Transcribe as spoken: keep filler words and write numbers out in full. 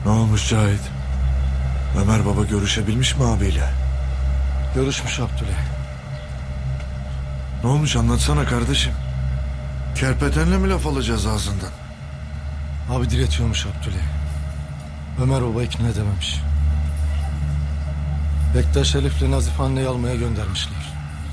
Ne olmuş Cahit? Ömer baba görüşebilmiş mi abiyle? Görüşmüş Abdüley. Ne olmuş anlatsana kardeşim. Kerpetenle mi laf alacağız ağzından? Abi diretiyormuş Abdüley. Ömer baba ikna edememiş. Bektaş Elif'le Nazif anneyi almaya göndermişler.